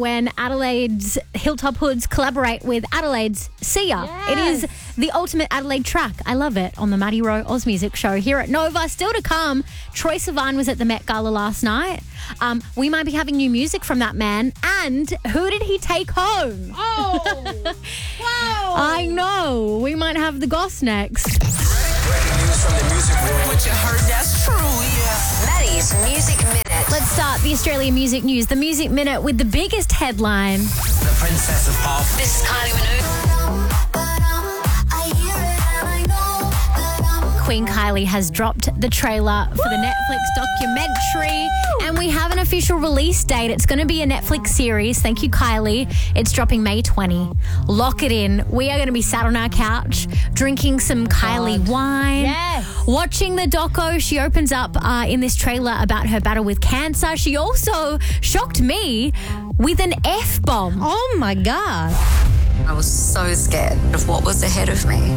when Adelaide's Hilltop Hoods collaborate with Adelaide's Sia. Yes. It is the ultimate Adelaide track. I love it on the Maddie Rowe Oz Music Show here at Nova. Still to come, Troye Sivan was at the Met Gala last night. We might be having new music from that man. And who did he take home? Oh, wow. I know. We might have the goss next. Breaking news from the music world. What you heard, that's true, yeah. Maddie's Music Minute. Let's start the Australian music news. The Music Minute with the biggest headline. The princess of pop. This is Kylie Minogue. Queen Kylie has dropped the trailer for the Netflix documentary, and we have an official release date. It's going to be a Netflix series. Thank you, Kylie. It's dropping May 20. Lock it in. We are going to be sat on our couch drinking some Kylie wine. Yes. Watching the doco. She opens up in this trailer about her battle with cancer. She also shocked me with an F-bomb. Oh, my God. I was so scared of what was ahead of me.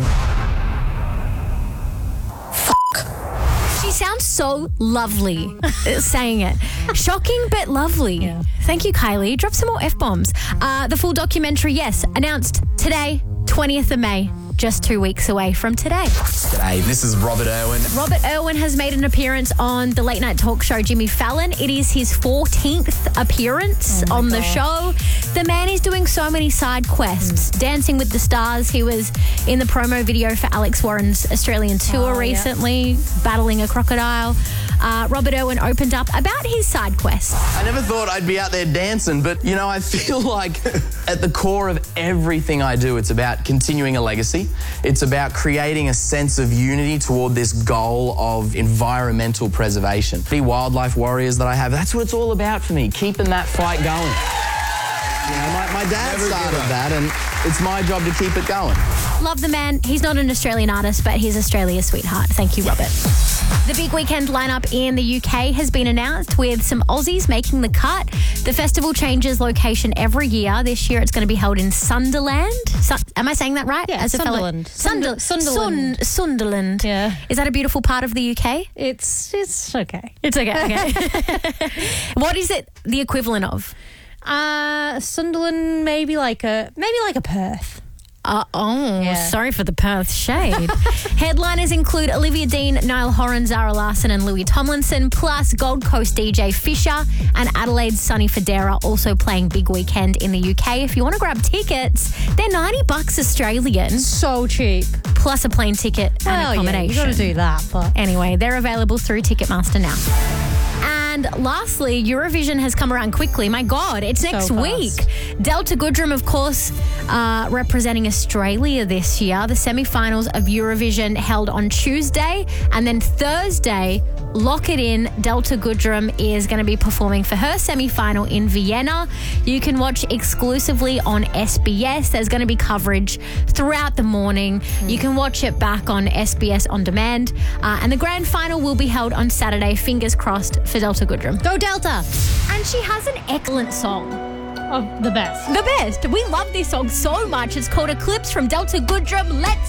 She sounds so lovely saying it. Shocking but lovely. Yeah. Thank you, Kylie. Drop some more F-bombs. The full documentary, yes, announced today, 20th of May. Just 2 weeks away from today. G'day, this is Robert Irwin. Robert Irwin has made an appearance on the late night talk show Jimmy Fallon. It is his 14th appearance on the show. The man is doing so many side quests. Dancing with the Stars. He was in the promo video for Alex Warren's Australian tour recently, battling a crocodile. Robert Irwin opened up about his side quests. I never thought I'd be out there dancing, but, you know, I feel like at the core of everything I do, it's about continuing a legacy. It's about creating a sense of unity toward this goal of environmental preservation. The wildlife warriors that I have, that's what it's all about for me, keeping that fight going. You know, my dad started that, and it's my job to keep it going. Love the man. He's not an Australian artist, but he's Australia's sweetheart. Thank you, Robert. The big weekend lineup in the UK has been announced with some Aussies making the cut. The festival changes location every year. This year it's going to be held in Sunderland. Am I saying that right? Yeah, Sunderland. Sunderland. Sunderland. Yeah. Is that a beautiful part of the UK? It's okay. It's okay. What is it the equivalent of? Sunderland, maybe like a Perth. Sorry for the Perth shade. Headliners include Olivia Dean, Niall Horan, Zara Larsson and Louis Tomlinson, plus Gold Coast DJ Fisher and Adelaide's Sonny Fodera also playing big weekend in the UK. If you want to grab tickets, they're $90 Australian. So cheap. Plus a plane ticket and accommodation. Yeah, you got to do that. But anyway, they're available through Ticketmaster now. And lastly, Eurovision has come around quickly. My God, it's next week. Delta Goodrem, of course, representing Australia this year. The semi-finals of Eurovision held on Tuesday. And then Thursday, lock it in, Delta Goodrem is going to be performing for her semi-final in Vienna. You can watch exclusively on SBS. There's going to be coverage throughout the morning. You can watch it back on SBS On Demand. And the grand final will be held on Saturday. Fingers crossed for Delta Goodrem. go Delta. And she has an excellent song. Oh, the best. The best. We love this song so much. It's called Eclipse from Delta Goodrem. Let's